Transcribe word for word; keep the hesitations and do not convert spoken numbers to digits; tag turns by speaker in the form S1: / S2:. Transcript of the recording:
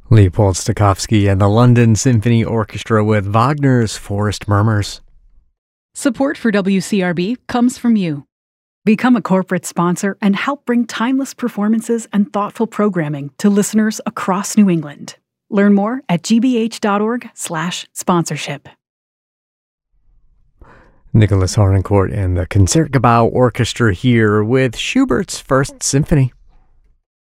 S1: Leopold Stokowski and the London Symphony Orchestra with Wagner's Forest Murmurs.
S2: Support for W C R B comes from you. Become a corporate sponsor and help bring timeless performances and thoughtful programming to listeners across New England. Learn more at gbh.org slash sponsorship.
S1: Nicholas Harnoncourt and the Concertgebouw Orchestra here with Schubert's First Symphony.